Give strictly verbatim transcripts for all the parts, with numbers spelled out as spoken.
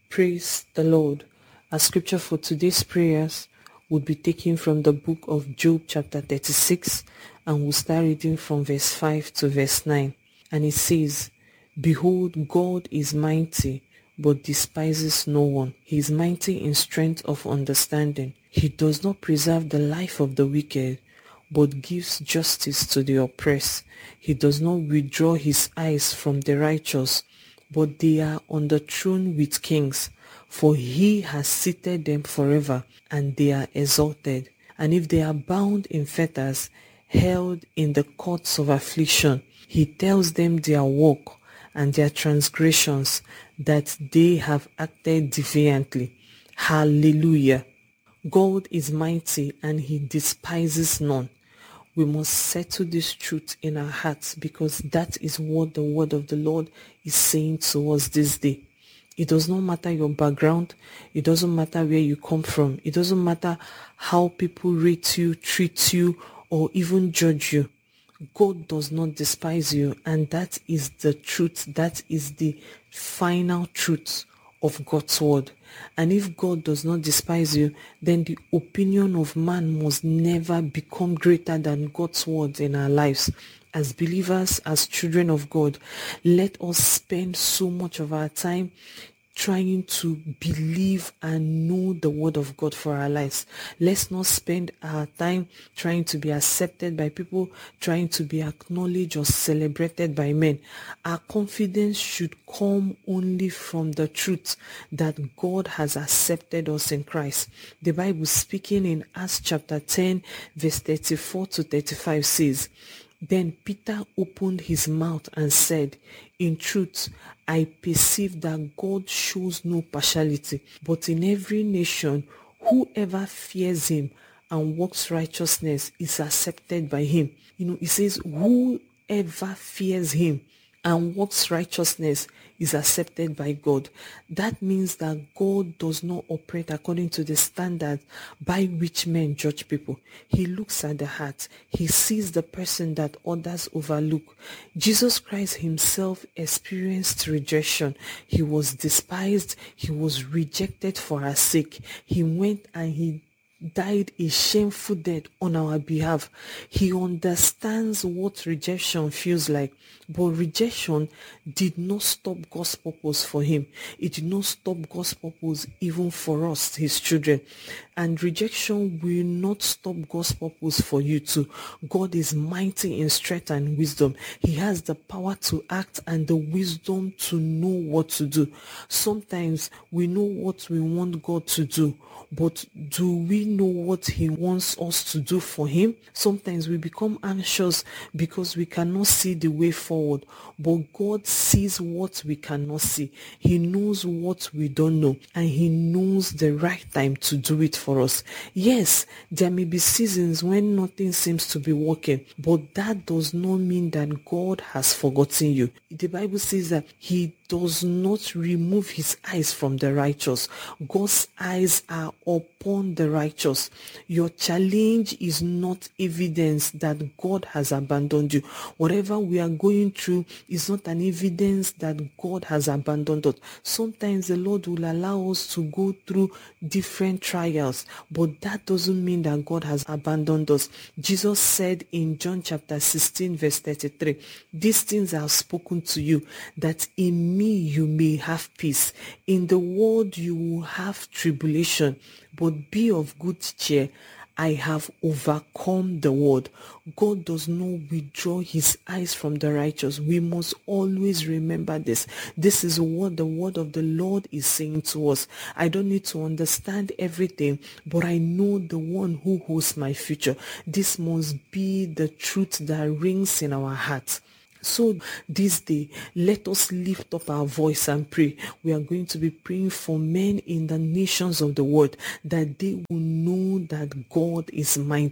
Praise the Lord. Our scripture for today's prayers would be taken from the book of Job chapter thirty-six, and we'll start reading from verse five to verse nine. And it says, "Behold, God is mighty, but despises no one. He is mighty in strength of understanding. He does not preserve the life of the wicked, but gives justice to the oppressed. He does not withdraw his eyes from the righteous, but they are on the throne with kings. For he has seated them forever, and they are exalted. And if they are bound in fetters, held in the courts of affliction, he tells them their work and their transgressions, that they have acted defiantly." Hallelujah. God is mighty and he despises none. We must settle this truth in our hearts, because that is what the word of the Lord is saying to us this day. It does not matter your background. It doesn't matter where you come from. It doesn't matter how people rate you, treat you, or even judge you. God does not despise you, and that is the truth. That is the final truth of God's word. And if God does not despise you, then the opinion of man must never become greater than God's word in our lives. As believers, as children of God, let us spend so much of our time trying to believe and know the word of God for our lives. Let's not spend our time trying to be accepted by people, trying to be acknowledged or celebrated by men. Our confidence should come only from the truth that God has accepted us in Christ. The Bible, speaking in Acts chapter ten, verse thirty-four to thirty-five, says, "Then Peter opened his mouth and said, 'In truth, I perceive that God shows no partiality, but in every nation, whoever fears him and works righteousness is accepted by him.'" You know, it says, whoever fears him and works righteousness is accepted by God. That means that God does not operate according to the standard by which men judge people. He looks at the heart. He sees the person that others overlook. Jesus Christ himself experienced rejection. He was despised. He was rejected for our sake. He went and he died a shameful death on our behalf. He understands what rejection feels like, but rejection did not stop God's purpose for him. It did not stop God's purpose even for us, his children. And rejection will not stop God's purpose for you too. God is mighty in strength and wisdom. He has the power to act and the wisdom to know what to do. Sometimes we know what we want God to do, but do we know what he wants us to do for him? Sometimes we become anxious because we cannot see the way forward, but God sees what we cannot see. He knows what we don't know, and he knows the right time to do it for us. Yes, there may be seasons when nothing seems to be working, but that does not mean that God has forgotten you. The Bible says that he does not remove his eyes from the righteous. God's eyes are upon the righteous. Your challenge is not evidence that God has abandoned you. Whatever we are going through is not an evidence that God has abandoned us. Sometimes the Lord will allow us to go through different trials, but that doesn't mean that God has abandoned us. Jesus said in John chapter sixteen, verse thirty-three, "These things I have spoken to you, that in me you may have peace. In the world you will have tribulation, but be of good cheer. I have overcome the world." God does not withdraw his eyes from the righteous. We must always remember this. This is what the word of the Lord is saying to us. I don't need to understand everything, but I know the one who holds my future. This must be the truth that rings in our hearts. So this day, let us lift up our voice and pray. We are going to be praying for men in the nations of the world, that they will know that God is mighty.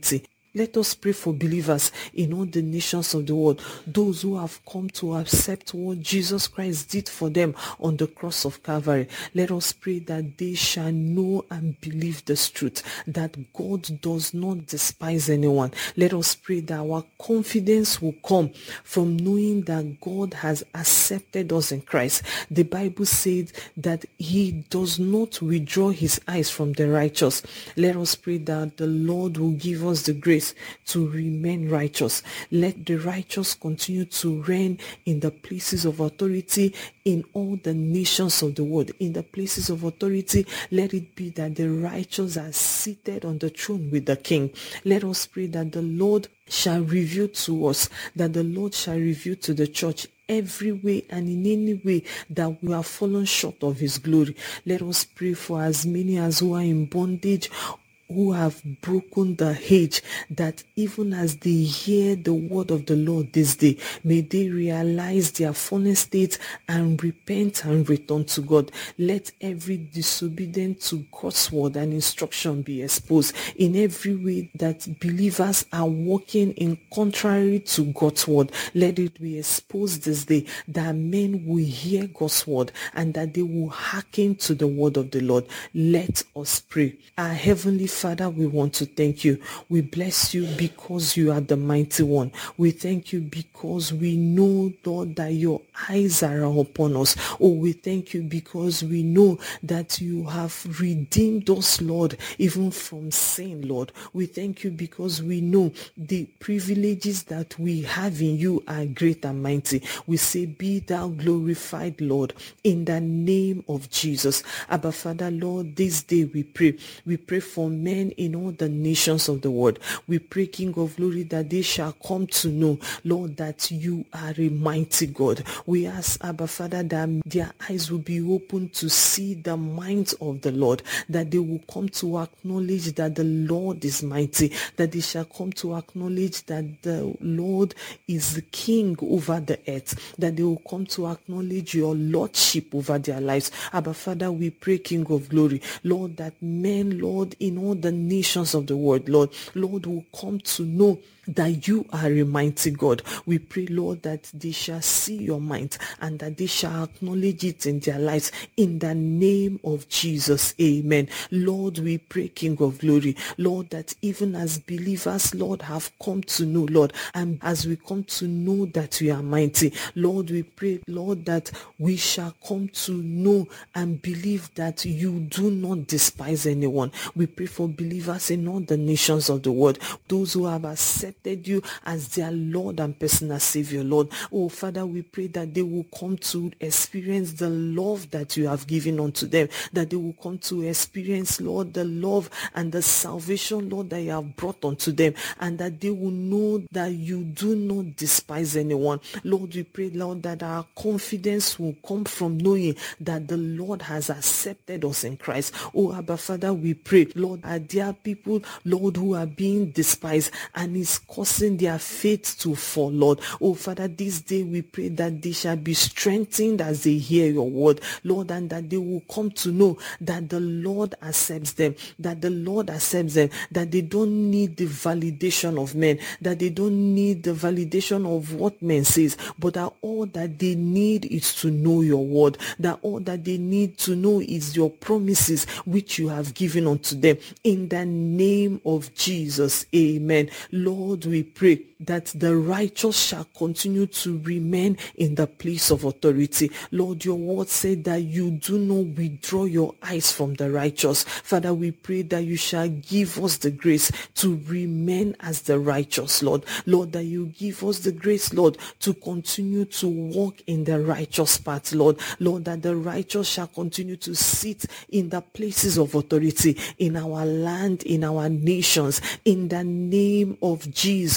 Let us pray for believers in all the nations of the world, those who have come to accept what Jesus Christ did for them on the cross of Calvary. Let us pray that they shall know and believe this truth, that God does not despise anyone. Let us pray that our confidence will come from knowing that God has accepted us in Christ. The Bible said that he does not withdraw his eyes from the righteous. Let us pray that the Lord will give us the grace to remain righteous. Let the righteous continue to reign in the places of authority in all the nations of the world. In the places of authority, let it be that the righteous are seated on the throne with the King. Let us pray that the Lord shall reveal to us, that the Lord shall reveal to the church every way and in any way that we have fallen short of his glory. Let us pray for as many as who are in bondage, who have broken the hedge, that even as they hear the word of the Lord this day, may they realize their fallen state and repent and return to God. Let every disobedience to God's word and instruction be exposed in every way that believers are walking in contrary to God's word. Let it be exposed this day, that men will hear God's word and that they will hearken to the word of the Lord. Let us pray. Our Heavenly Father, we want to thank you. We bless you because you are the mighty one. We thank you because we know, Lord, that your eyes are upon us. Oh, we thank you because we know that you have redeemed us, Lord, even from sin, Lord. We thank you because we know the privileges that we have in you are great and mighty. We say, be thou glorified, Lord, in the name of Jesus. Abba, Father, Lord, this day we pray. We pray for men in all the nations of the world. We pray, King of glory, that they shall come to know, Lord, that you are a mighty God. We ask, Abba, Father, that their eyes will be open to see the minds of the Lord, that they will come to acknowledge that the Lord is mighty, that they shall come to acknowledge that the Lord is the King over the earth, that they will come to acknowledge your Lordship over their lives. Abba, Father, we pray, King of glory, Lord, that men, Lord, in all the nations of the world, Lord, Lord, will come to know that you are a mighty God. We pray, Lord, that they shall see your might and that they shall acknowledge it in their lives in the name of Jesus. Amen. Lord, we pray, King of glory, Lord, that even as believers, Lord, have come to know, Lord, and as we come to know that you are mighty, Lord, we pray, Lord, that we shall come to know and believe that you do not despise anyone. We pray for believers in all the nations of the world, those who have accepted you as their Lord and personal Savior, Lord. Oh, Father, we pray that they will come to experience the love that you have given unto them, that they will come to experience, Lord, the love and the salvation, Lord, that you have brought unto them, and that they will know that you do not despise anyone. Lord, we pray, Lord, that our confidence will come from knowing that the Lord has accepted us in Christ. Oh, Abba, Father, we pray, Lord, are there people, Lord, who are being despised and is causing their faith to fall, Lord. Oh, Father, this day we pray that they shall be strengthened as they hear your word, Lord, and that they will come to know that the Lord accepts them, that the Lord accepts them, that they don't need the validation of men, that they don't need the validation of what men says, but that all that they need is to know your word, that all that they need to know is your promises which you have given unto them. In the name of Jesus, amen. Lord, we pray that the righteous shall continue to remain in the place of authority. Lord, your word said that you do not withdraw your eyes from the righteous. Father, we pray that you shall give us the grace to remain as the righteous, Lord. Lord, that you give us the grace, Lord, to continue to walk in the righteous path, Lord. Lord, that the righteous shall continue to sit in the places of authority in our land, in our nations, in the name of Jesus. Amen.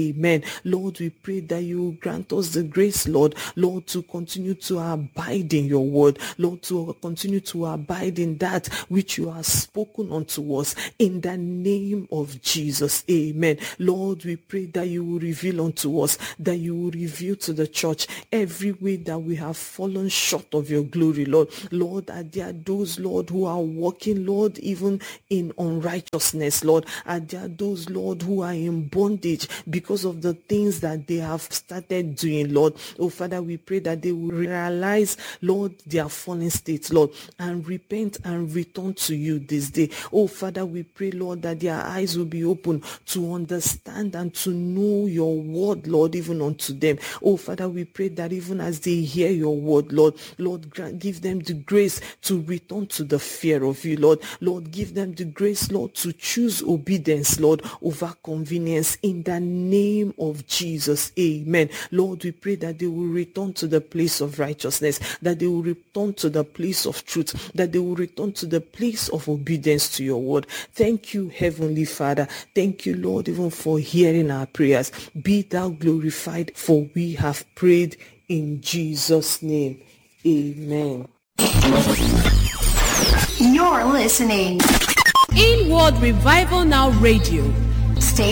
Amen. Lord, we pray that you will grant us the grace, Lord, Lord, to continue to abide in your word, Lord, to continue to abide in that which you have spoken unto us, in the name of Jesus. Amen. Lord, we pray that you will reveal unto us, that you will reveal to the church every way that we have fallen short of your glory, Lord. Lord, are there those, Lord, who are walking, Lord, even in unrighteousness, Lord? Are there those, Lord, who are in bondage because of the things that they have started doing, Lord? Oh, Father, we pray that they will realize, Lord, their fallen state, Lord, and repent and return to you this day. Oh, Father, we pray, Lord, that their eyes will be open to understand and to know your word, Lord, even unto them. Oh, Father, we pray that even as they hear your word, Lord, Lord, grant, give them the grace to return to the fear of you, Lord. Lord, give them the grace, Lord, to choose obedience, Lord, over convenience, in the name of Jesus. Amen. Lord, we pray that they will return to the place of righteousness, that they will return to the place of truth, that they will return to the place of obedience to your word. Thank you, Heavenly Father. Thank you, Lord, even for hearing our prayers. Be thou glorified, for we have prayed in Jesus' name. Amen. You're listening Inward Revival Now Radio.